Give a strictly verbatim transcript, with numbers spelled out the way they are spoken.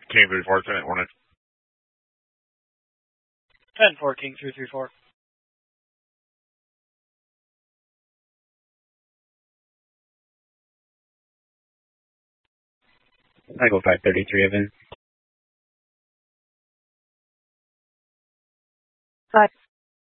King three four, ten Hornet. ten four, King three three four. I go five thirty-three, Evan. Five